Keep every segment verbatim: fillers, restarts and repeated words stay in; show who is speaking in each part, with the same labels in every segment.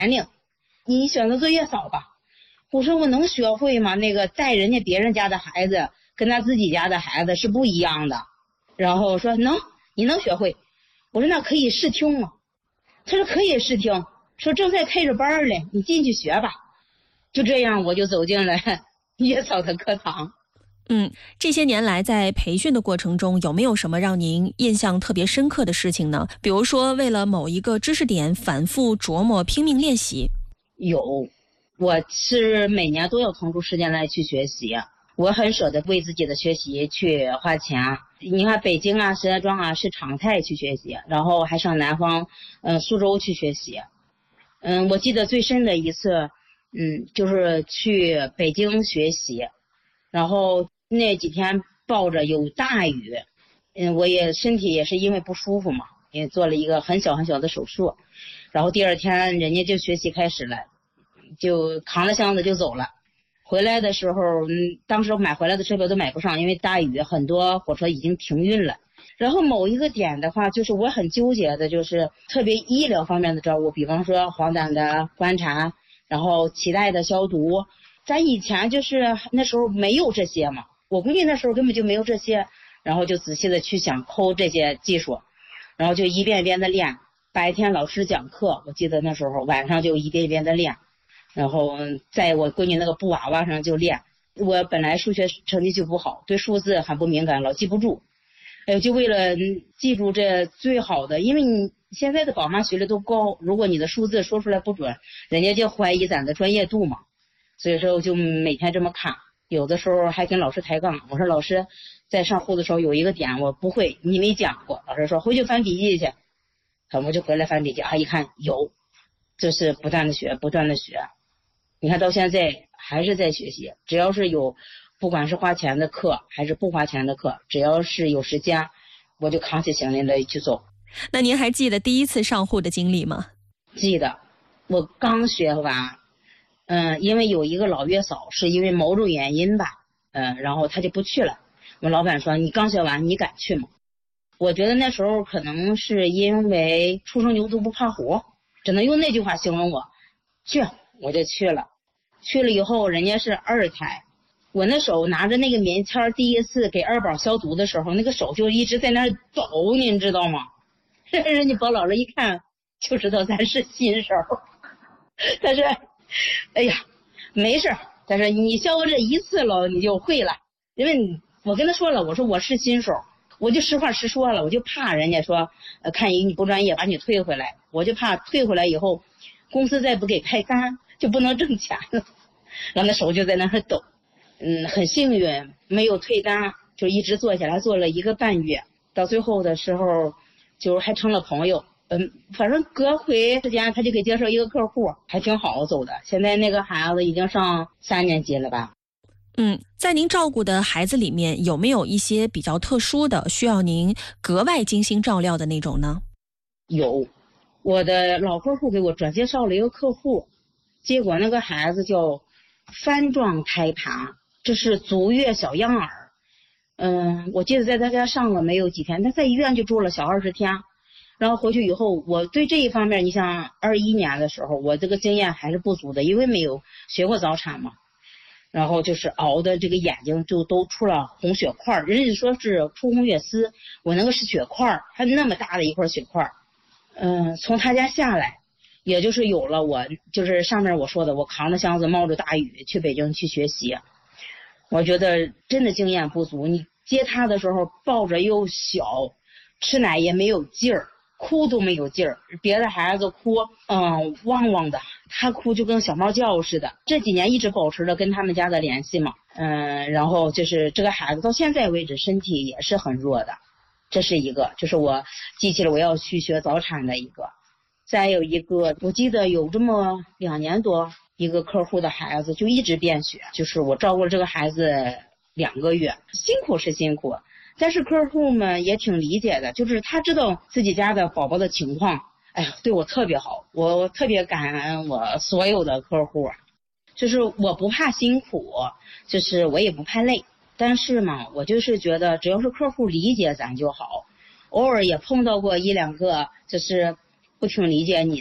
Speaker 1: 龄，你选择作业少吧。我说我能学会吗？那个带人家别人家的孩子跟他自己家的孩子是不一样的。然后说能，你能学会。我说那可以试听吗？他说可以试听，说正在开着班嘞，你进去学吧。就这样我就走进了月嫂的课堂。
Speaker 2: 嗯，这些年来在培训的过程中，有没有什么让您印象特别深刻的事情呢？比如说为了某一个知识点反复琢磨拼命练习。
Speaker 1: 有，我是每年都要腾出时间来去学习，我很舍得为自己的学习去花钱。你看北京啊石家庄啊是常态去学习，然后还上南方嗯、呃、苏州去学习。嗯，我记得最深的一次嗯就是去北京学习，然后那几天抱着有大雨，嗯，我也身体也是因为不舒服嘛，也做了一个很小很小的手术，然后第二天人家就学习开始了，就扛着箱子就走了。回来的时候，嗯，当时买回来的车票都买不上，因为大雨，很多火车已经停运了。然后某一个点的话，就是我很纠结的，就是特别医疗方面的照顾，比方说黄疸的观察，然后脐带的消毒。咱以前就是那时候没有这些嘛，我估计那时候根本就没有这些，然后就仔细的去想抠这些技术，然后就一遍一遍的练。白天老师讲课，我记得那时候晚上就一遍一遍的练，然后在我闺女那个布娃娃上就练。我本来数学成绩就不好，对数字很不敏感，老记不住。哎，就为了记住这最好的，因为你现在的宝妈学历都高，如果你的数字说出来不准，人家就怀疑咱的专业度嘛。所以说我就每天这么看，有的时候还跟老师抬杠，我说老师在上户的时候有一个点我不会，你没讲过。老师说回去翻笔记去，我就回来翻笔记，啊一看有，就是不断的学不断的学。你看到现在还是在学习，只要是有不管是花钱的课还是不花钱的课，只要是有时间我就扛起行李来去走。
Speaker 2: 那您还记得第一次上户的经历吗？
Speaker 1: 记得，我刚学完，嗯，因为有一个老月嫂是因为某种原因吧，嗯，然后他就不去了。我老板说你刚学完你敢去吗？我觉得那时候可能是因为初生牛犊不怕虎，只能用那句话形容我。去，我就去了。去了以后人家是二胎，我那手拿着那个棉签，第一次给二宝消毒的时候，那个手就一直在那抖，您知道吗？人家包姥姥一看就知道咱是新手。但是哎呀没事，但是你消过这一次了你就会了。因为我跟他说了，我说我是新手，我就实话实说了，我就怕人家说呃，看你不专业把你退回来，我就怕退回来以后公司再不给派单就不能挣钱了。然后那手就在那儿抖，嗯，很幸运没有退单，就一直做下来，做了一个半月，到最后的时候就还成了朋友。嗯，反正隔回时间他就给介绍一个客户，还挺好走的。现在那个孩子已经上三年级了吧。
Speaker 2: 嗯，在您照顾的孩子里面，有没有一些比较特殊的，需要您格外精心照料的那种呢？
Speaker 1: 有，我的老客户给我转介绍了一个客户，结果那个孩子叫帆状胎盘，这是足月小婴儿。嗯，我记得在他家上了没有几天，他在医院就住了小二十天。然后回去以后，我对这一方面，你像二一年的时候，我这个经验还是不足的，因为没有学过早产嘛。然后就是熬的这个眼睛就都出了红血块，人家说是出红血丝，我那个是血块，还那么大的一块血块。嗯，从他家下来，也就是有了我就是上面我说的，我扛着箱子冒着大雨去北京去学习。我觉得真的经验不足，你接他的时候抱着又小，吃奶也没有劲儿，哭都没有劲儿，别的孩子哭嗯汪汪的，他哭就跟小猫叫似的。这几年一直保持着跟他们家的联系嘛，嗯，然后就是这个孩子到现在为止身体也是很弱的。这是一个，就是我记起了我要去学早产的一个。再有一个，我记得有这么两年多，一个客户的孩子就一直便血，就是我照顾了这个孩子两个月，辛苦是辛苦，但是客户们也挺理解的，就是他知道自己家的宝宝的情况，哎呀，对我特别好，我特别感恩我所有的客户，就是我不怕辛苦，就是我也不怕累，但是嘛，我就是觉得只要是客户理解咱就好。偶尔也碰到过一两个就是不挺理解你的，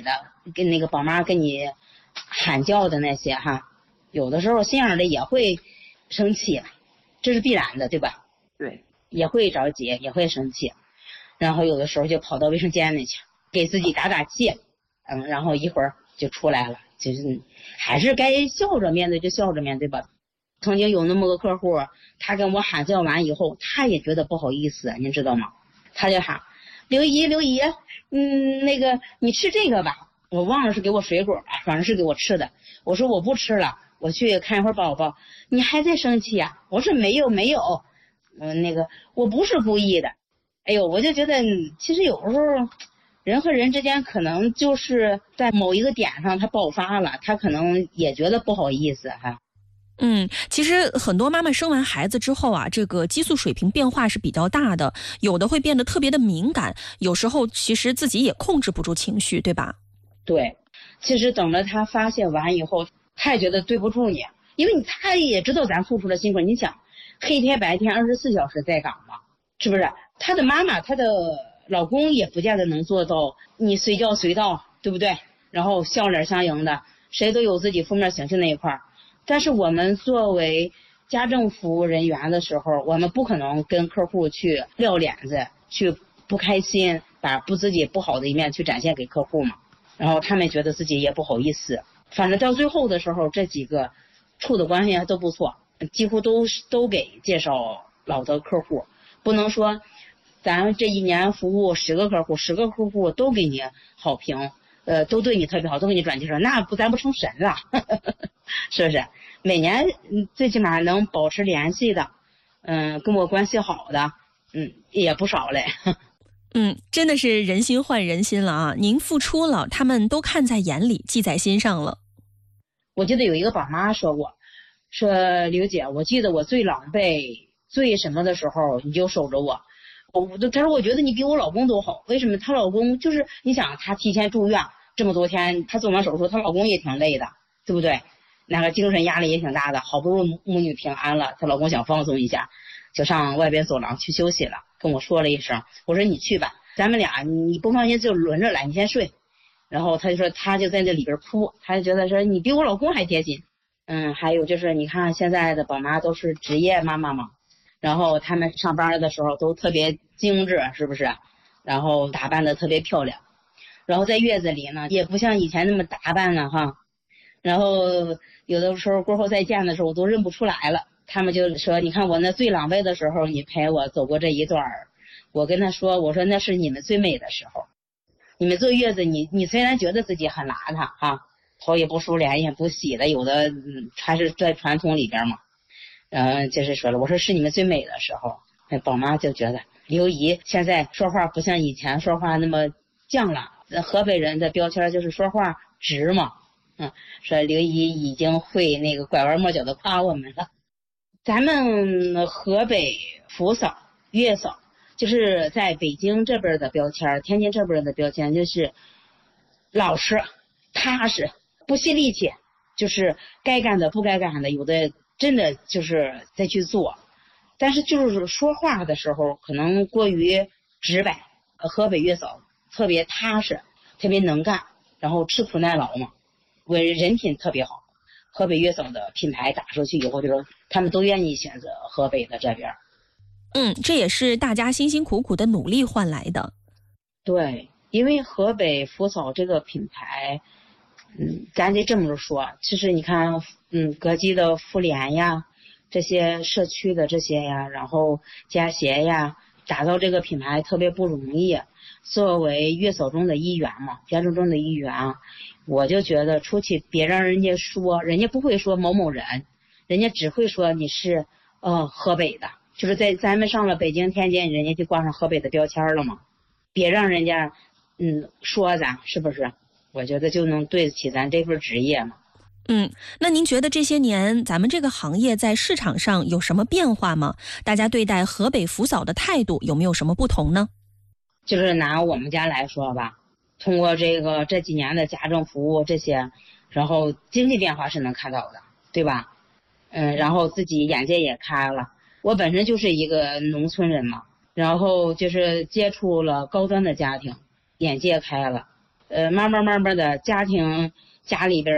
Speaker 1: 跟那个宝妈跟你喊叫的那些哈，有的时候心眼里也会生气，这是必然的，对吧？
Speaker 3: 对，
Speaker 1: 也会着急，也会生气，然后有的时候就跑到卫生间里去给自己打打气，嗯，然后一会儿就出来了，就是还是该笑着面对就笑着面对吧。曾经有那么个客户，他跟我喊叫完以后，他也觉得不好意思，您知道吗？他就喊刘姨刘姨，嗯，那个你吃这个吧，我忘了是给我水果，反正是给我吃的。我说我不吃了，我去看一会儿宝宝。你还在生气啊？我说没有没有，嗯，那个我不是故意的。哎呦，我就觉得其实有时候人和人之间可能就是在某一个点上他爆发了，他可能也觉得不好意思哈。
Speaker 2: 嗯，其实很多妈妈生完孩子之后啊，这个激素水平变化是比较大的，有的会变得特别的敏感，有时候其实自己也控制不住情绪，对吧？
Speaker 1: 对，其实等着他发现完以后，他也觉得对不住你，因为他也知道咱付出了辛苦。你想，黑天白天二十四小时在岗嘛，是不是？他的妈妈，他的老公也不见得能做到你随叫随到，对不对？然后笑脸相迎的，谁都有自己负面情绪那一块。但是我们作为家政服务人员的时候，我们不可能跟客户去撂脸子，去不开心，把不自己不好的一面去展现给客户嘛。然后他们觉得自己也不好意思，反正到最后的时候，这几个处的关系还都不错，几乎都都给介绍老的客户。不能说咱这一年服务十个客户，十个客户都给你好评，呃，都对你特别好，都给你转介绍，那不咱不成神了，是不是？每年最起码能保持联系的，嗯，跟我关系好的，嗯，也不少嘞。
Speaker 2: 嗯，真的是人心换人心了啊！您付出了，他们都看在眼里，记在心上了。
Speaker 1: 我记得有一个宝妈说过，说刘姐，我记得我最狼狈、最什么的时候，你就守着我。我她说我觉得你比我老公都好，为什么？她老公就是你想，她提前住院这么多天，她做完手术，她老公也挺累的，对不对？那个精神压力也挺大的，好不容易母女平安了，她老公想放松一下，就上外边走廊去休息了，跟我说了一声，我说你去吧，咱们俩你不放心就轮着来，你先睡。然后他就说他就在这里边哭，他就觉得说你比我老公还贴心。嗯，还有就是你看现在的宝妈都是职业妈妈嘛，然后他们上班的时候都特别精致，是不是？然后打扮的特别漂亮，然后在月子里呢也不像以前那么打扮了哈。然后有的时候过后再见的时候我都认不出来了，他们就说你看我那最狼狈的时候你陪我走过这一段，我跟他说我说那是你们最美的时候。你们坐月子你你虽然觉得自己很邋遢哈，头也不梳脸也不洗的，有的嗯还是在传统里边嘛。嗯，就是说了，我说是你们最美的时候。那宝妈就觉得刘姨现在说话不像以前说话那么犟了，河北人的标签就是说话直嘛。嗯，说刘姨已经会那个拐弯抹角的夸我们了。咱们河北扶嫂、月嫂，就是在北京这边的标签，天津这边的标签就是老实、踏实、不惜力气，就是该干的不该干的，有的真的就是再去做，但是就是说话的时候可能过于直白。河北月嫂特别踏实，特别能干，然后吃苦耐劳嘛，为人品特别好。河北月嫂的品牌打出去以后，就是他们都愿意选择河北的这边。
Speaker 2: 嗯，这也是大家辛辛苦苦的努力换来的。
Speaker 1: 对，因为河北扶嫂这个品牌，嗯，咱得这么说，其实你看，嗯，格基的妇联呀，这些社区的这些呀，然后家协呀，打造这个品牌特别不容易。作为月嫂中的一员嘛，家政中的一员啊，我就觉得出去别让人家说，人家不会说某某人，人家只会说你是呃河北的。就是在咱们上了北京、天津，人家就挂上河北的标签了嘛，别让人家嗯说咱，是不是？我觉得就能对得起咱这份职业嘛。
Speaker 2: 嗯，那您觉得这些年咱们这个行业在市场上有什么变化吗？大家对待河北扶嫂的态度有没有什么不同呢？
Speaker 1: 就是拿我们家来说吧，通过这个这几年的家政服务这些，然后经济变化是能看到的，对吧？嗯，然后自己眼界也开了。我本身就是一个农村人嘛，然后就是接触了高端的家庭，眼界开了， 呃，慢慢慢慢的家庭家里边